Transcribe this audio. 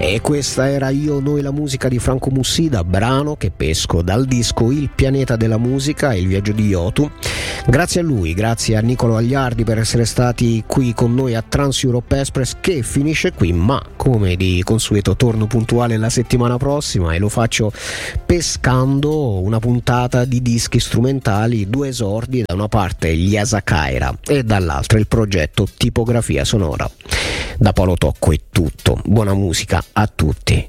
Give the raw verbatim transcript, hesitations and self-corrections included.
E questa era Io, Noi, la musica di Franco Mussida, brano che pesco dal disco Il pianeta della musica e il viaggio di Yotu. Grazie a lui, grazie a Nicolo Agliardi per essere stati qui con noi a Trans Europe Express, che finisce qui, ma come di consueto torno puntuale la settimana prossima e lo faccio pescando una puntata di dischi strumentali, due esordi, da una parte gli Asakaira e dall'altra il progetto Tipografia Sonora. Da Paolo Tocco è tutto, buona musica a tutti.